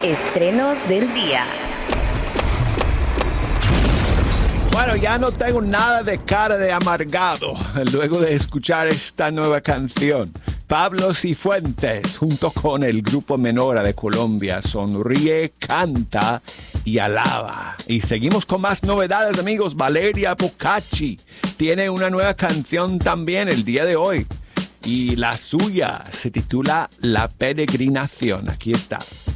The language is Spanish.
Estrenos del día. Bueno, ya no tengo nada de cara de amargado luego de escuchar esta nueva canción. Pablo Cifuentes, junto con el grupo Menora de Colombia, sonríe, canta y alaba. Y seguimos con más novedades, amigos. Valeria Bocacci tiene una nueva canción también el día de hoy. Y la suya se titula La Peregrinación. Aquí está.